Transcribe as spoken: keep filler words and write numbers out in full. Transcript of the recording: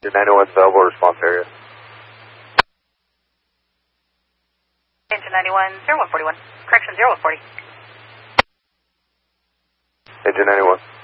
Engine ninety-one, Salvo, response area. Engine ninety-one, zero one forty-one. Correction, zero one forty. Engine ninety-one.